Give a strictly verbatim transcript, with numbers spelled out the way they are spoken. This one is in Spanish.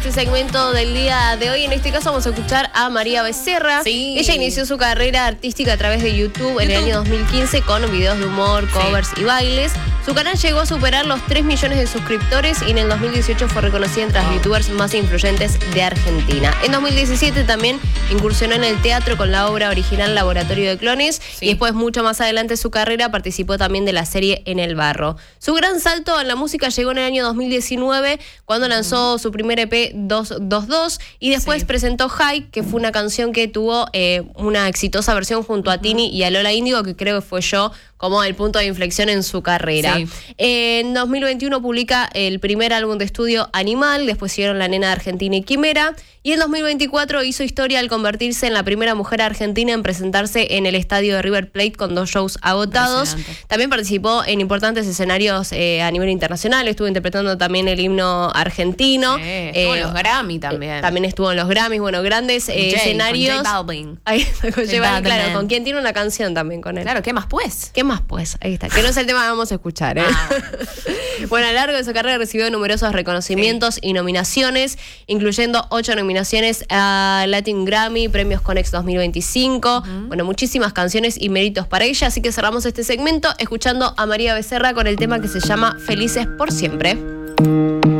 Este segmento del día de hoy, en este caso vamos a escuchar a María Becerra. Sí. Ella inició su carrera artística a través de YouTube, YouTube. en el año dos mil quince con videos de humor, covers sí. y bailes. Su canal llegó a superar los tres millones de suscriptores y en el dos mil dieciocho fue reconocida entre las youtubers más influyentes de Argentina. En dos mil diecisiete también incursionó en el teatro con la obra original Laboratorio de Clones sí. y después, mucho más adelante de su carrera, participó también de la serie En el Barro. Su gran salto en la música llegó en el año dos mil diecinueve cuando lanzó uh-huh. su primer E P dos dos dos y después sí. presentó High, que fue una canción que tuvo eh, una exitosa versión junto a uh-huh. Tini y a Lola Índigo, que creo que fue yo como el punto de inflexión en su carrera. Sí. En dos mil veintiuno publica el primer álbum de estudio Animal, después siguieron La Nena de Argentina y Quimera, y en dos mil veinticuatro hizo historia al convertirse en la primera mujer argentina en presentarse en el estadio de River Plate con dos shows agotados. También participó en importantes escenarios eh, a nivel internacional, estuvo interpretando también el himno argentino. Sí, estuvo eh, en los Grammy también. Eh, también estuvo en los Grammys, bueno, grandes eh, Jay, escenarios. Con J Balvin. Ahí está, con J Balvin, claro, Man. con quien tiene una canción también con él. Claro, ¿qué más pues? ¿Qué más pues? Ahí está, que no es el tema que vamos a escuchar, ¿eh? Ah. Bueno, a lo largo de su carrera recibió numerosos reconocimientos sí. y nominaciones, incluyendo ocho nominaciones a Latin Grammy, Premios Conex dos mil veinticinco, uh-huh. bueno, muchísimas canciones y méritos para ella, así que cerramos este segmento escuchando a María Becerra con el tema que se llama Felices por Siempre.